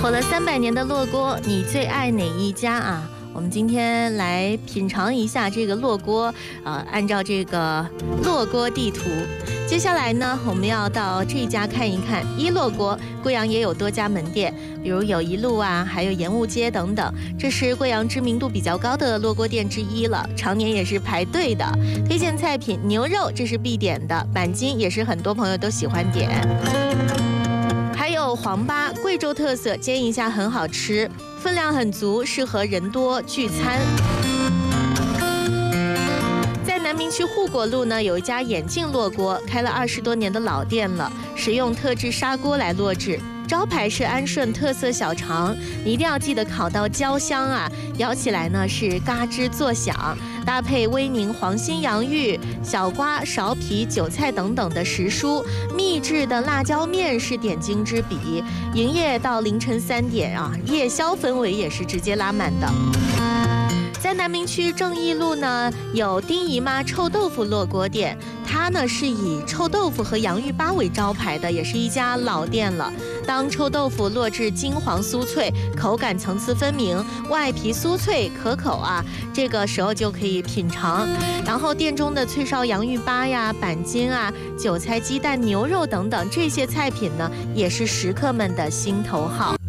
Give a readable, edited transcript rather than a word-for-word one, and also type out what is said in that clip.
火了300年的烙锅，你最爱哪一家啊？我们今天来品尝一下这个烙锅，按照这个烙锅地图。接下来呢，我们要到这家看一看。一烙锅，贵阳也有多家门店，比如友谊路啊，还有盐务街等等。这是贵阳知名度比较高的烙锅店之一了，常年也是排队的。推荐菜品牛肉，这是必点的，板筋也是很多朋友都喜欢点。还有黄粑，贵州特色，煎一下很好吃，分量很足，适合人多聚餐。在南明区护国路呢，有一家眼镜烙锅，开了20多年的老店了，使用特制砂锅来烙制。招牌是安顺特色小肠，你一定要记得烤到焦香啊，咬起来呢是嘎吱作响，搭配威宁黄心洋芋、小瓜、苕皮、韭菜等等的时蔬，秘制的辣椒面是点睛之笔。营业到凌晨3点啊，夜宵氛围也是直接拉满的。在南明区正义路呢，有丁姨妈臭豆腐烙锅店，它呢是以臭豆腐和洋芋粑为招牌的，也是一家老店了。当臭豆腐烙至金黄酥脆，口感层次分明，外皮酥脆可口啊，这个时候就可以品尝。然后店中的脆烧洋芋粑呀、板筋啊、韭菜鸡蛋牛肉等等这些菜品呢，也是食客们的心头好。